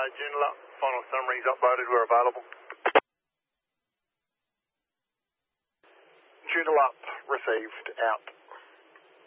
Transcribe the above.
Joondalup, final summaries uploaded where available. Joondalup received, out.